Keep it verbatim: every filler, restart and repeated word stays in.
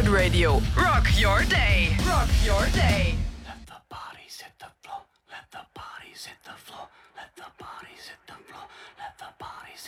Radio. Rock your day. Rock your day. Let the bodies hit the floor. Let the bodies hit the floor. Let the bodies hit the floor. Let the bodies